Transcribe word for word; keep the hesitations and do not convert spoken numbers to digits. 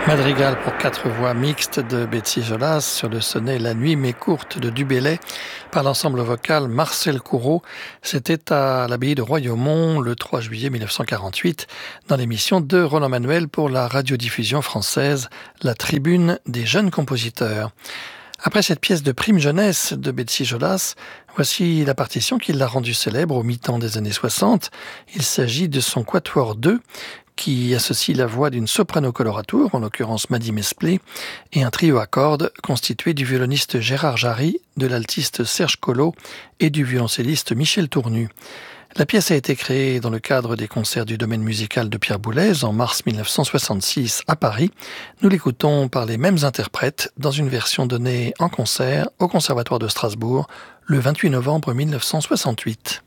Madrigal pour quatre voix mixtes de Betsy Jolas sur le sonnet La nuit m'est courte de Dubélé par l'ensemble vocal Marcel Courreau. C'était à l'abbaye de Royaumont le trois juillet mille neuf cent quarante-huit dans l'émission de Roland Manuel pour la radiodiffusion française La Tribune des jeunes compositeurs. Après cette pièce de prime jeunesse de Betsy Jolas, voici la partition qui l'a rendue célèbre au mi-temps des années soixante. Il s'agit de son Quatuor deux, qui associe la voix d'une soprano colorature, en l'occurrence Maddy Mesplé, et un trio à cordes constitué du violoniste Gérard Jarry, de l'altiste Serge Collot et du violoncelliste Michel Tournu. La pièce a été créée dans le cadre des concerts du domaine musical de Pierre Boulez en mars mille neuf cent soixante-six à Paris. Nous l'écoutons par les mêmes interprètes dans une version donnée en concert au Conservatoire de Strasbourg le vingt-huit novembre mille neuf cent soixante-huit.